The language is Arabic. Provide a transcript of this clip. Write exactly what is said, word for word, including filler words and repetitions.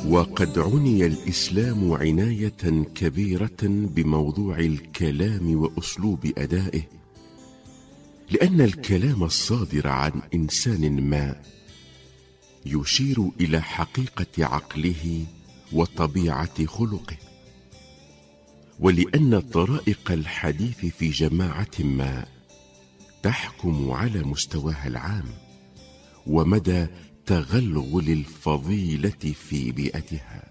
وقد عني الإسلام عناية كبيرة بموضوع الكلام وأسلوب أدائه، لأن الكلام الصادر عن إنسان ما يشير إلى حقيقة عقله وطبيعة خلقه، ولأن طرائق الحديث في جماعة ما تحكم على مستواها العام ومدى تغلغل الفضيلة في بيئتها.